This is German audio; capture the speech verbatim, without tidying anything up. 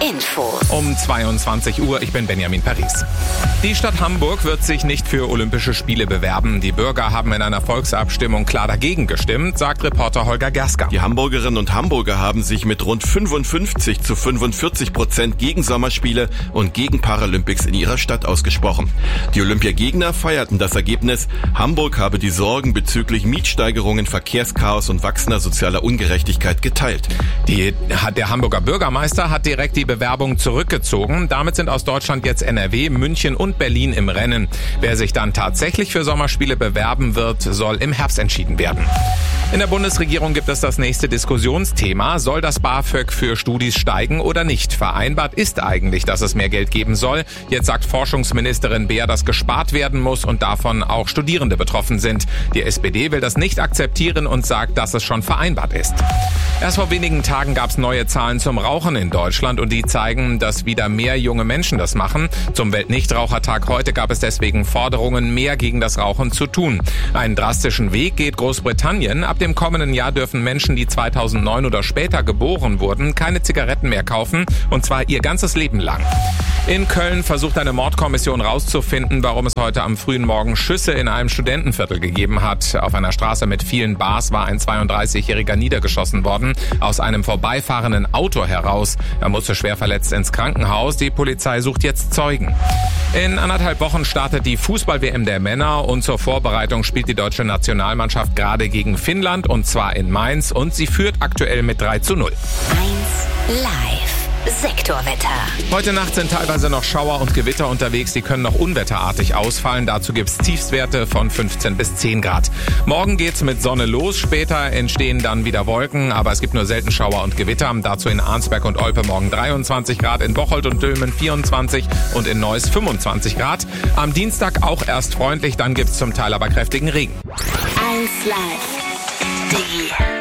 Infos. Um zweiundzwanzig Uhr, ich bin Benjamin Paris. Die Stadt Hamburg wird sich nicht für Olympische Spiele bewerben. Die Bürger haben in einer Volksabstimmung klar dagegen gestimmt, sagt Reporter Holger Gerska. Die Hamburgerinnen und Hamburger haben sich mit rund fünfundfünfzig zu fünfundvierzig Prozent gegen Sommerspiele und gegen Paralympics in ihrer Stadt ausgesprochen. Die Olympiagegner feierten das Ergebnis. Hamburg habe die Sorgen bezüglich Mietsteigerungen, Verkehrschaos und wachsender sozialer Ungerechtigkeit geteilt. Die, der Hamburger Bürgermeister hat direkt die Bewerbung zurückgezogen. Damit sind aus Deutschland jetzt N R W, München und Berlin im Rennen. Wer sich dann tatsächlich für Sommerspiele bewerben wird, soll im Herbst entschieden werden. In der Bundesregierung gibt es das nächste Diskussionsthema. Soll das BAföG für Studis steigen oder nicht? Vereinbart ist eigentlich, dass es mehr Geld geben soll. Jetzt sagt Forschungsministerin Beer, dass gespart werden muss und davon auch Studierende betroffen sind. Die S P D will das nicht akzeptieren und sagt, dass es schon vereinbart ist. Erst vor wenigen Tagen gab es neue Zahlen zum Rauchen in Deutschland und die zeigen, dass wieder mehr junge Menschen das machen. Zum Weltnichtrauchertag heute gab es deswegen Forderungen, mehr gegen das Rauchen zu tun. Einen drastischen Weg geht Großbritannien. Ab dem kommenden Jahr dürfen Menschen, die zweitausendneun oder später geboren wurden, keine Zigaretten mehr kaufen, und zwar ihr ganzes Leben lang. In Köln versucht eine Mordkommission rauszufinden, warum es heute am frühen Morgen Schüsse in einem Studentenviertel gegeben hat. Auf einer Straße mit vielen Bars war ein zweiunddreißigjähriger niedergeschossen worden, aus einem vorbeifahrenden Auto heraus. Er musste schwer verletzt ins Krankenhaus. Die Polizei sucht jetzt Zeugen. In anderthalb Wochen startet die Fußball-W M der Männer und zur Vorbereitung spielt die deutsche Nationalmannschaft gerade gegen Finnland, und zwar in Mainz, und sie führt aktuell mit drei zu null. eins live. Sektorwetter. Heute Nacht sind teilweise noch Schauer und Gewitter unterwegs. Die können noch unwetterartig ausfallen. Dazu gibt's Tiefstwerte von fünfzehn bis zehn Grad. Morgen geht's mit Sonne los. Später entstehen dann wieder Wolken, aber es gibt nur selten Schauer und Gewitter. Dazu in Arnsberg und Olpe morgen dreiundzwanzig Grad, in Bocholt und Dülmen vierundzwanzig und in Neuss fünfundzwanzig Grad. Am Dienstag auch erst freundlich, dann gibt's zum Teil aber kräftigen Regen. eins live.